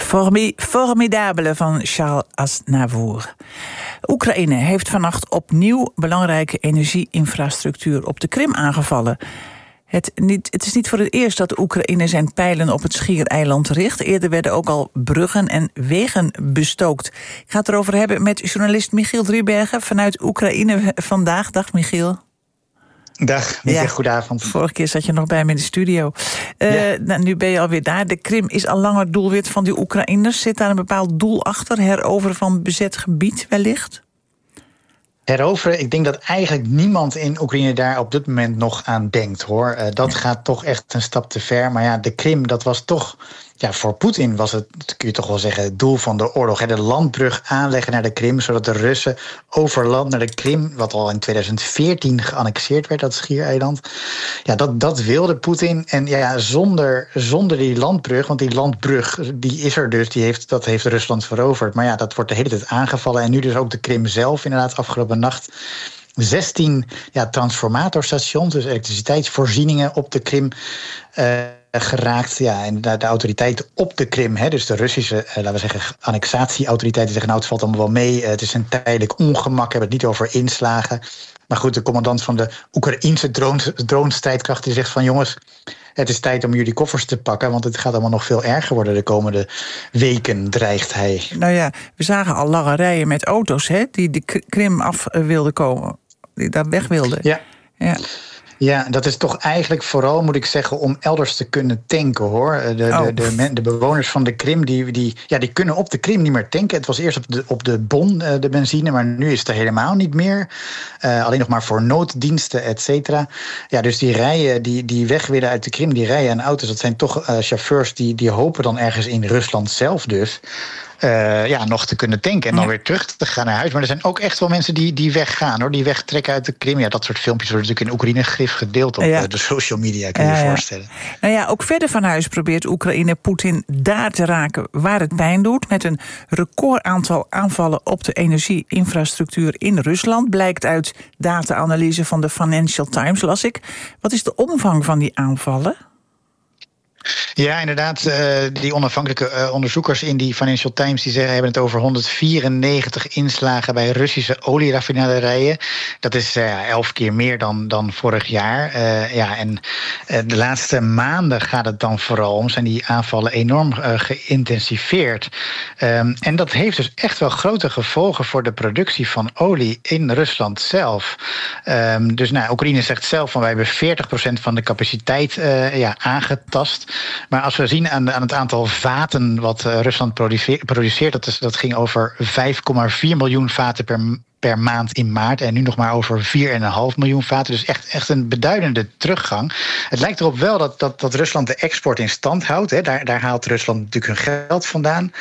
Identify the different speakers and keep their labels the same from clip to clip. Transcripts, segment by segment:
Speaker 1: Formidabele van Charles Aznavour. Oekraïne heeft vannacht opnieuw belangrijke energieinfrastructuur op de Krim aangevallen. Het is niet voor het eerst dat Oekraïne zijn pijlen op het Schiereiland richt. Eerder werden ook al bruggen en wegen bestookt. Ik ga het erover hebben met journalist Michiel Driebergen vanuit Oekraïne vandaag. Dag Michiel.
Speaker 2: Dag, Mieke, goedenavond.
Speaker 1: Vorige keer zat je nog bij me in de studio. Nu ben je alweer daar. De Krim is al langer doelwit van die Oekraïners. Zit daar een bepaald doel achter? Heroveren van bezet gebied wellicht?
Speaker 2: Heroveren, ik denk dat eigenlijk niemand in Oekraïne daar op dit moment nog aan denkt, hoor. Dat gaat toch echt een stap te ver. Maar ja, de Krim, dat was toch... Ja, voor Poetin was het, kun je toch wel zeggen, het doel van de oorlog. De landbrug aanleggen naar de Krim, zodat de Russen over land naar de Krim, wat al in 2014 geannexeerd werd, dat schiereiland. Ja, dat wilde Poetin. En ja, zonder die landbrug, want die landbrug, die is er dus, dat heeft Rusland veroverd. Maar ja, dat wordt de hele tijd aangevallen. En nu dus ook de Krim zelf, inderdaad, afgelopen nacht. 16 transformatorstations, dus elektriciteitsvoorzieningen op de Krim geraakt. Ja, en de autoriteiten op de Krim, dus de Russische, laten we zeggen, annexatieautoriteiten zeggen, nou, het valt allemaal wel mee. Het is een tijdelijk ongemak, hebben het niet over inslagen. Maar goed, de commandant van de Oekraïense dronestrijdkrachten zegt van, jongens, het is tijd om jullie koffers te pakken, want het gaat allemaal nog veel erger worden de komende weken, dreigt hij.
Speaker 1: Nou ja, we zagen al lange rijen met auto's, die de Krim af wilden komen, die daar weg wilden.
Speaker 2: Ja. Ja, dat is toch eigenlijk vooral, moet ik zeggen, om elders te kunnen tanken, hoor. De bewoners van de Krim, die kunnen op de Krim niet meer tanken. Het was eerst op de Bon, de benzine, maar nu is het er helemaal niet meer. Alleen nog maar voor nooddiensten, et cetera. Ja, dus die rijen, die weg willen uit de Krim, die rijen en auto's, dat zijn toch chauffeurs die hopen dan ergens in Rusland zelf dus nog te kunnen tanken en dan weer terug te gaan naar huis. Maar er zijn ook echt wel mensen die weggaan, hoor, die wegtrekken uit de Krim. Ja, dat soort filmpjes worden natuurlijk in Oekraïne gedeeld op de social media, kun je je voorstellen. Nou ja,
Speaker 1: ook verder van huis probeert Oekraïne Poetin daar te raken waar het pijn doet. Met een recordaantal aanvallen op de energieinfrastructuur in Rusland. Blijkt uit data-analyse van de Financial Times, las ik. Wat is de omvang van die aanvallen?
Speaker 2: Ja, inderdaad. Die onafhankelijke onderzoekers in die Financial Times die hebben het over 194 inslagen bij Russische olieraffinaderijen. Dat is 11 keer meer dan vorig jaar. En de laatste maanden gaat het dan vooral om, zijn die aanvallen enorm geïntensiveerd. En dat heeft dus echt wel grote gevolgen voor de productie van olie in Rusland zelf. Dus Oekraïne zegt zelf van, wij hebben 40% van de capaciteit aangetast. Maar als we zien aan het aantal vaten wat Rusland produceert, dat ging over 5,4 miljoen vaten per maand in maart. En nu nog maar over 4,5 miljoen vaten. Dus echt een beduidende teruggang. Het lijkt erop wel dat Rusland de export in stand houdt. Daar haalt Rusland natuurlijk hun geld vandaan.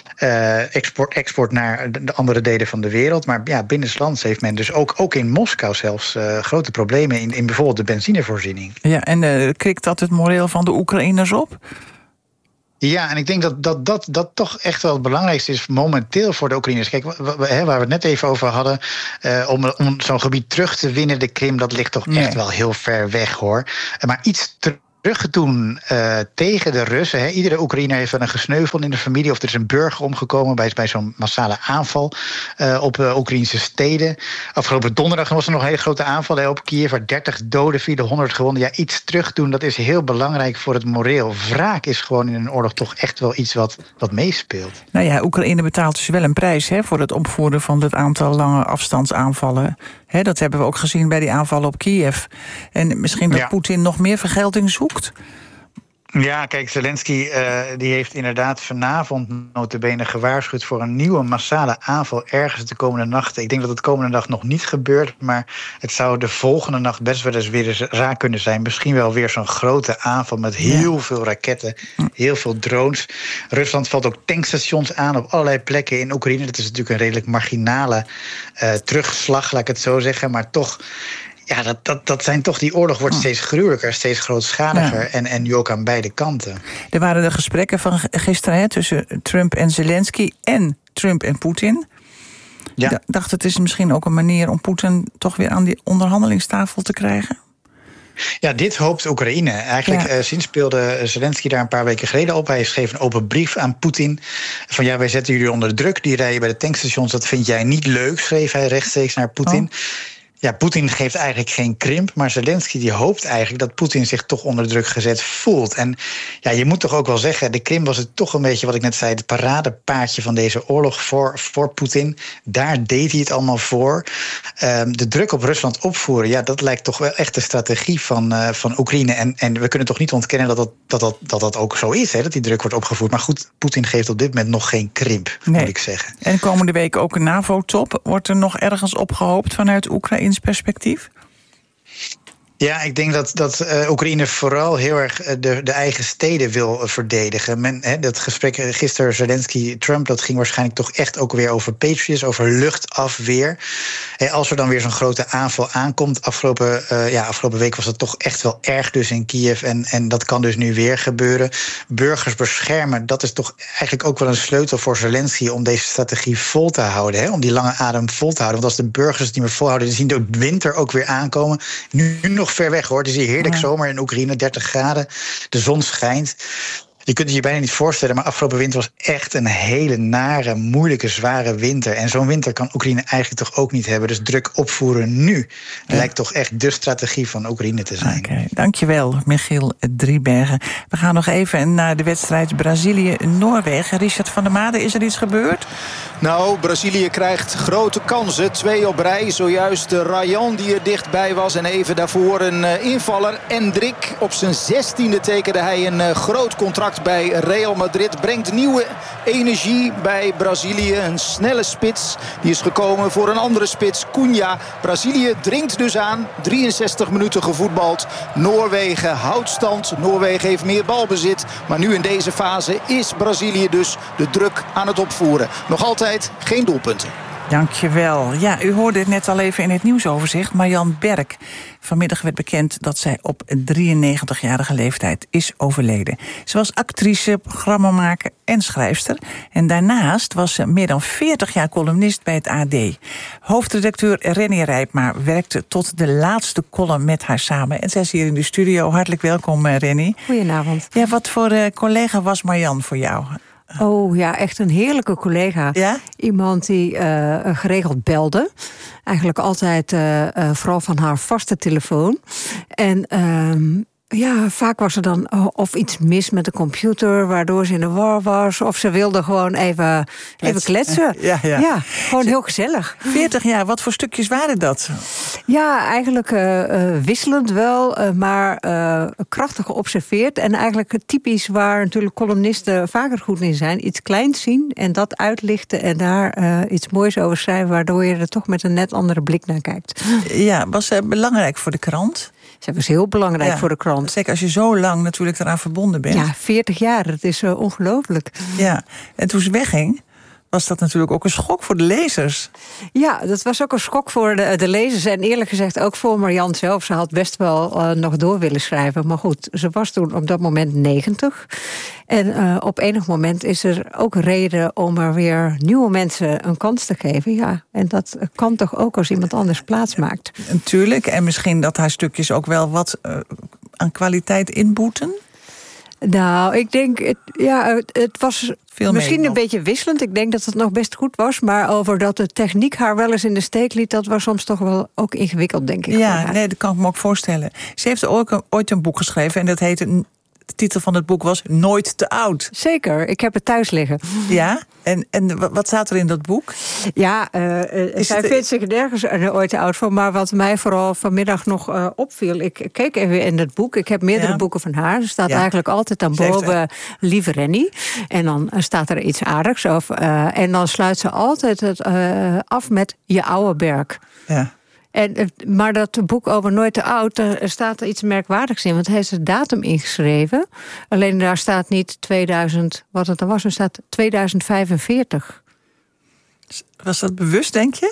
Speaker 2: Export naar de andere delen van de wereld. Maar ja, binnenlands heeft men dus ook in Moskou zelfs grote problemen in bijvoorbeeld de benzinevoorziening. Ja,
Speaker 1: en krikt dat het moreel van de Oekraïners op?
Speaker 2: Ja, en ik denk dat toch echt wel het belangrijkste is momenteel voor de Oekraïners. Kijk, waar we het net even over hadden, om zo'n gebied terug te winnen, de Krim, dat ligt toch echt wel heel ver weg, hoor. Maar iets terug doen tegen de Russen. Iedere Oekraïner heeft wel een gesneuveld in de familie, of er is een burger omgekomen bij zo'n massale aanval op Oekraïnse steden. Afgelopen donderdag was er nog een hele grote aanval op Kiev, waar 30 doden vielen, 100 gewonden. Ja, iets terug doen, dat is heel belangrijk voor het moreel. Wraak is gewoon in een oorlog toch echt wel iets wat meespeelt.
Speaker 1: Nou ja, Oekraïne betaalt dus wel een prijs voor het opvoeren van het aantal lange afstandsaanvallen. Dat hebben we ook gezien bij die aanvallen op Kiev. En misschien dat Poetin nog meer vergelding zoekt?
Speaker 2: Ja, kijk, Zelensky die heeft inderdaad vanavond nota bene gewaarschuwd voor een nieuwe massale aanval ergens de komende nachten. Ik denk dat het komende nacht nog niet gebeurt, maar het zou de volgende nacht best wel eens weer raak kunnen zijn. Misschien wel weer zo'n grote aanval met heel veel raketten, heel veel drones. Rusland valt ook tankstations aan op allerlei plekken in Oekraïne. Dat is natuurlijk een redelijk marginale terugslag, laat ik het zo zeggen, maar toch. Ja, dat zijn toch, die oorlog wordt steeds gruwelijker, steeds grootschaliger en nu ook aan beide kanten.
Speaker 1: Er waren de gesprekken van gisteren tussen Trump en Zelensky en Trump en Poetin. Ja. Ik dacht, het is misschien ook een manier om Poetin toch weer aan die onderhandelingstafel te krijgen?
Speaker 2: Ja, dit hoopt Oekraïne. Eigenlijk sinds speelde Zelensky daar een paar weken geleden op. Hij schreef een open brief aan Poetin. Van wij zetten jullie onder druk. Die rijden bij de tankstations, dat vind jij niet leuk, schreef hij rechtstreeks naar Poetin. Oh. Ja, Poetin geeft eigenlijk geen krimp, maar Zelensky die hoopt eigenlijk dat Poetin zich toch onder druk gezet voelt. En ja, je moet toch ook wel zeggen, de Krim was het toch een beetje, wat ik net zei, het paradepaardje van deze oorlog voor Poetin. Daar deed hij het allemaal voor. De druk op Rusland opvoeren, ja, dat lijkt toch wel echt de strategie van Oekraïne. En we kunnen toch niet ontkennen dat ook zo is, hè, dat die druk wordt opgevoerd. Maar goed, Poetin geeft op dit moment nog geen krimp, moet ik zeggen.
Speaker 1: En komende week ook een NAVO-top. Wordt er nog ergens opgehoopt vanuit Oekraïne? Perspectief?
Speaker 2: Ja, ik denk dat Oekraïne vooral heel erg de eigen steden wil verdedigen. Dat gesprek gisteren Zelensky-Trump, dat ging waarschijnlijk toch echt ook weer over Patriots, over luchtafweer. Als er dan weer zo'n grote aanval aankomt, afgelopen week was het toch echt wel erg dus in Kiev. En dat kan dus nu weer gebeuren. Burgers beschermen, dat is toch eigenlijk ook wel een sleutel voor Zelensky om deze strategie vol te houden. Om die lange adem vol te houden. Want als de burgers het niet meer volhouden, dan zien de winter ook weer aankomen. Nu nog ver weg hoor. Het is hier heerlijk zomer in Oekraïne, 30 graden. De zon schijnt. Je kunt het je bijna niet voorstellen, maar afgelopen winter was echt een hele nare, moeilijke, zware winter. En zo'n winter kan Oekraïne eigenlijk toch ook niet hebben. Dus druk opvoeren nu lijkt toch echt de strategie van Oekraïne te zijn.
Speaker 1: Okay, dankjewel, Michiel Driebergen. We gaan nog even naar de wedstrijd Brazilië-Noorwegen. Richard van der Made, is er iets gebeurd?
Speaker 3: Nou, Brazilië krijgt grote kansen. 2 op rij. Zojuist Rayan die er dichtbij was. En even daarvoor een invaller. Endrick. Op zijn 16e tekende hij een groot contract bij Real Madrid. Brengt nieuwe energie bij Brazilië. Een snelle spits. Die is gekomen voor een andere spits. Cunha. Brazilië dringt dus aan. 63 minuten gevoetbald. Noorwegen houdt stand. Noorwegen heeft meer balbezit. Maar nu in deze fase is Brazilië dus de druk aan het opvoeren. Nog altijd geen doelpunten.
Speaker 1: Dankjewel. Ja, u hoorde het net al even in het nieuwsoverzicht. Marjan Berk. Vanmiddag werd bekend dat zij op 93-jarige leeftijd is overleden. Ze was actrice, programmamaker en schrijfster. En daarnaast was ze meer dan 40 jaar columnist bij het AD. Hoofdredacteur Rennie Rijpma werkte tot de laatste column met haar samen. En zij is hier in de studio. Hartelijk welkom, Rennie.
Speaker 4: Goedenavond.
Speaker 1: Ja, wat voor collega was Marjan voor jou?
Speaker 4: Oh ja, echt een heerlijke collega.
Speaker 1: Ja?
Speaker 4: Iemand die geregeld belde. Eigenlijk altijd vooral van haar vaste telefoon. En vaak was er dan of iets mis met de computer, waardoor ze in de war was. Of ze wilde gewoon even kletsen. Ja, gewoon heel gezellig.
Speaker 1: 40 jaar, wat voor stukjes waren dat?
Speaker 4: Ja, eigenlijk wisselend wel, maar krachtig geobserveerd. En eigenlijk typisch waar natuurlijk columnisten vaker goed in zijn. Iets kleins zien en dat uitlichten en daar iets moois over schrijven, waardoor je er toch met een net andere blik naar kijkt.
Speaker 1: Ja, was belangrijk voor de krant?
Speaker 4: Zij was heel belangrijk voor de krant.
Speaker 1: Zeker als je zo lang natuurlijk eraan verbonden bent.
Speaker 4: Ja, 40 jaar, dat is ongelooflijk.
Speaker 1: Ja, en toen ze wegging, was dat natuurlijk ook een schok voor de lezers.
Speaker 4: Ja, dat was ook een schok voor de lezers. En eerlijk gezegd ook voor Marjan zelf. Ze had best wel nog door willen schrijven. Maar goed, ze was toen op dat moment 90. En op enig moment is er ook reden om er weer nieuwe mensen een kans te geven. Ja, en dat kan toch ook als iemand anders plaats maakt.
Speaker 1: Natuurlijk, en misschien dat haar stukjes ook wel wat aan kwaliteit inboeten?
Speaker 4: Nou, ik denk, het was misschien een beetje wisselend. Ik denk dat het nog best goed was. Maar over dat de techniek haar wel eens in de steek liet, dat was soms toch wel ook ingewikkeld, denk ik.
Speaker 1: Ja, nee, dat kan ik me ook voorstellen. Ze heeft ooit een boek geschreven en dat heette... De titel van het boek was Nooit te oud.
Speaker 4: Zeker, ik heb het thuis liggen.
Speaker 1: Ja? En wat staat er in dat boek?
Speaker 4: Ja, zij vindt zich nergens ooit te oud voor. Maar wat mij vooral vanmiddag nog opviel... Ik keek even in het boek. Ik heb meerdere boeken van haar. Er staat eigenlijk altijd aan boven Lieve Rennie. En dan staat er iets aardigs. En dan sluit ze altijd het af met Je oude berg. Ja. Maar dat boek over Nooit te oud, daar staat er iets merkwaardigs in. Want hij heeft de datum ingeschreven. Alleen daar staat niet 2000, wat het dan was, er staat 2045.
Speaker 1: Was dat bewust, denk je?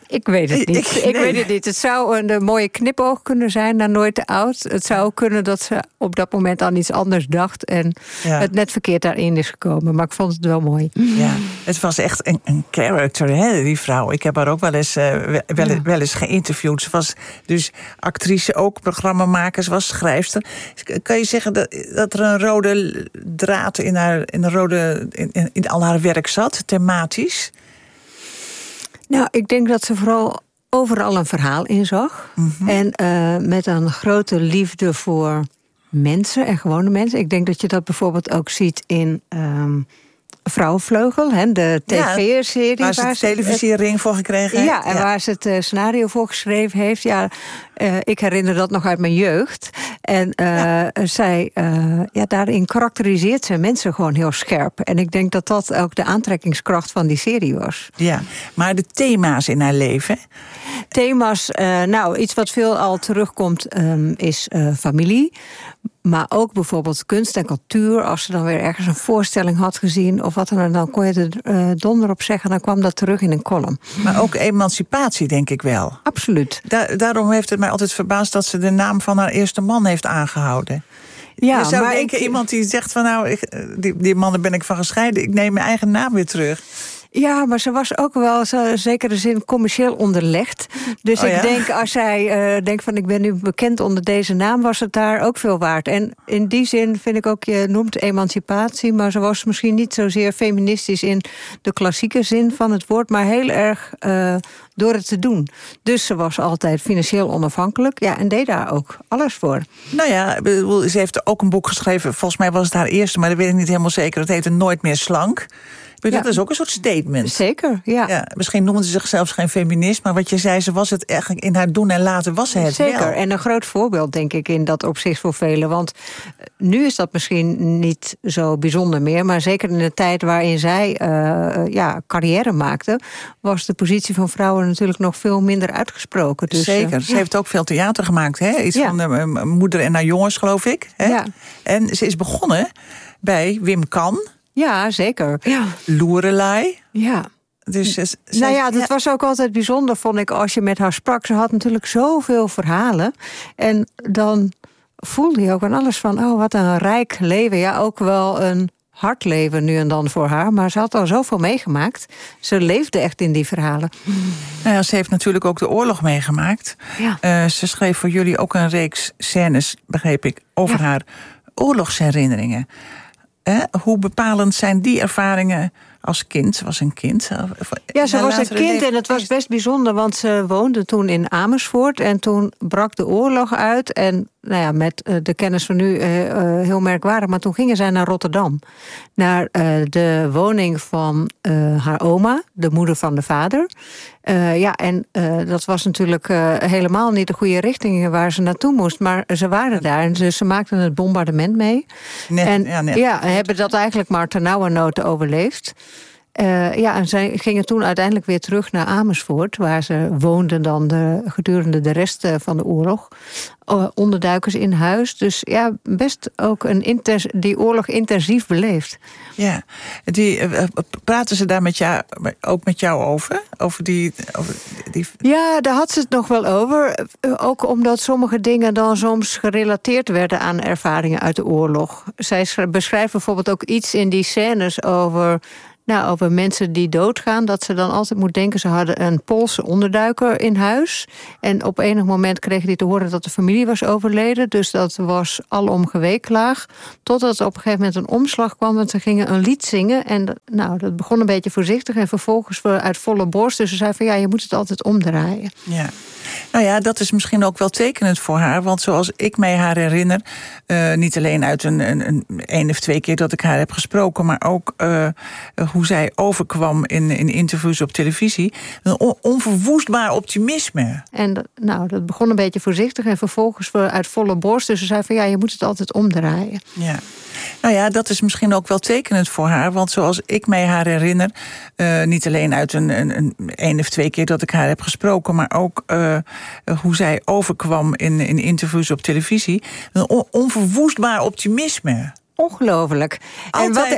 Speaker 4: Ik weet het niet. Ik weet het niet. Het zou een mooie knipoog kunnen zijn naar Nooit te Oud. Het zou kunnen dat ze op dat moment aan iets anders dacht en het net verkeerd daarin is gekomen. Maar ik vond het wel mooi.
Speaker 1: Ja, het was echt een character, hè, die vrouw. Ik heb haar ook wel eens geïnterviewd. Ze was dus actrice ook, programmamaker, ze was schrijfster. Kan je zeggen dat er een rode draad in al haar werk zat, thematisch?
Speaker 4: Nou, ik denk dat ze vooral overal een verhaal in zag. Mm-hmm. En met een grote liefde voor mensen en gewone mensen. Ik denk dat je dat bijvoorbeeld ook ziet in Vrouwenvleugel, de tv-serie.
Speaker 1: Waar ze de televisiering voor gekregen heeft.
Speaker 4: Ja, en waar ze het scenario voor geschreven heeft. Ja, ik herinner dat nog uit mijn jeugd. En zij, daarin karakteriseert ze mensen gewoon heel scherp. En ik denk dat dat ook de aantrekkingskracht van die serie was.
Speaker 1: Ja, maar de thema's in haar leven?
Speaker 4: Thema's, iets wat veel al terugkomt is familie. Maar ook bijvoorbeeld kunst en cultuur. Als ze dan weer ergens een voorstelling had gezien of wat dan kon je er donder op zeggen. Dan kwam dat terug in een column.
Speaker 1: Maar ook emancipatie, denk ik wel.
Speaker 4: Absoluut.
Speaker 1: Daarom heeft het mij altijd verbaasd dat ze de naam van haar eerste man heeft aangehouden. Ja, je zou denken, iemand die zegt van die mannen ben ik van gescheiden. Ik neem mijn eigen naam weer terug.
Speaker 4: Ja, maar ze was ook wel in zekere zin commercieel onderlegd. Dus ik denk, als zij denkt van ik ben nu bekend onder deze naam, was het daar ook veel waard. En in die zin vind ik ook, je noemt emancipatie, maar ze was misschien niet zozeer feministisch in de klassieke zin van het woord, maar heel erg door het te doen. Dus ze was altijd financieel onafhankelijk. Ja, en deed daar ook alles voor.
Speaker 1: Nou ja, ze heeft ook een boek geschreven. Volgens mij was het haar eerste, maar dat weet ik niet helemaal zeker. Dat heette Nooit meer slank. Dat is ook een soort statement.
Speaker 4: Zeker, ja.
Speaker 1: Misschien noemde ze zichzelf geen feminist, maar wat je zei, ze was het eigenlijk in haar doen en laten was ze het
Speaker 4: zeker.
Speaker 1: wel.
Speaker 4: En een groot voorbeeld, denk ik, in dat opzicht voor velen. Want nu is dat misschien niet zo bijzonder meer, maar zeker in de tijd waarin zij carrière maakte, was de positie van vrouwen natuurlijk nog veel minder uitgesproken. Dus,
Speaker 1: zeker. Ze heeft ook veel theater gemaakt, hè? Iets van de moeder en haar jongens, geloof ik. Hè? Ja. En ze is begonnen bij Wim Kan.
Speaker 4: Ja, zeker. Ja.
Speaker 1: Loerelei.
Speaker 4: Ja.
Speaker 1: Dus
Speaker 4: dat was ook altijd bijzonder, vond ik, als je met haar sprak. Ze had natuurlijk zoveel verhalen. En dan voelde je ook aan alles van, wat een rijk leven. Ja, ook wel een hard leven nu en dan voor haar. Maar ze had al zoveel meegemaakt. Ze leefde echt in die verhalen.
Speaker 1: Nou ja, ze heeft natuurlijk ook de oorlog meegemaakt. Ja. Ze schreef voor jullie ook een reeks scènes, begreep ik, over haar oorlogsherinneringen. Hoe bepalend zijn die ervaringen als kind? Ze was een kind.
Speaker 4: Ja, ze was een kind en het was best bijzonder, want ze woonde toen in Amersfoort en toen brak de oorlog uit. En met de kennis van nu heel merkwaardig, maar toen gingen zij naar Rotterdam. Naar de woning van haar oma, de moeder van de vader. Dat was natuurlijk helemaal niet de goede richting waar ze naartoe moest. Maar ze waren daar en dus ze maakten het bombardement mee. Hebben dat eigenlijk maar ternauwernood overleefd. En zij gingen toen uiteindelijk weer terug naar Amersfoort, waar ze woonden dan gedurende de rest van de oorlog. Onderduikers in huis. Dus ja, best ook die oorlog intensief beleefd.
Speaker 1: Ja, praten ze daar ook met jou over? Over die...
Speaker 4: Ja, daar had ze het nog wel over. Ook omdat sommige dingen dan soms gerelateerd werden aan ervaringen uit de oorlog. Zij beschrijft bijvoorbeeld ook iets in die scènes over mensen die doodgaan, dat ze dan altijd moet denken, ze hadden een Poolse onderduiker in huis. En op enig moment kregen die te horen dat de familie was overleden. Dus dat was alom geweeklaag. Totdat er op een gegeven moment een omslag kwam, want ze gingen een lied zingen. En dat begon een beetje voorzichtig en vervolgens uit volle borst. Dus ze zei van je moet het altijd omdraaien.
Speaker 1: Ja. Nou ja, dat is misschien ook wel tekenend voor haar. Want zoals ik mij haar herinner, niet alleen uit een of twee keer dat ik haar heb gesproken, maar ook hoe zij overkwam in interviews op televisie. Een onverwoestbaar optimisme.
Speaker 4: En dat begon een beetje voorzichtig en vervolgens uit volle borst. Dus ze zei van je moet het altijd omdraaien.
Speaker 1: Ja. Nou ja, dat is misschien ook wel tekenend voor haar. Want zoals ik mij haar herinner, niet alleen uit een of twee keer dat ik haar heb gesproken, maar ook hoe zij overkwam in interviews op televisie. Een onverwoestbaar optimisme.
Speaker 4: Ongelooflijk.
Speaker 1: Altijd,